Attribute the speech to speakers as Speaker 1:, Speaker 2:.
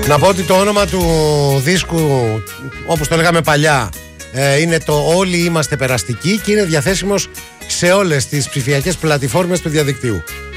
Speaker 1: Να πω ότι το όνομα του δίσκου, όπως το λέγαμε παλιά, είναι το «Όλοι είμαστε περαστικοί» και είναι διαθέσιμος σε όλες τις ψηφιακές πλατφόρμες του διαδικτύου.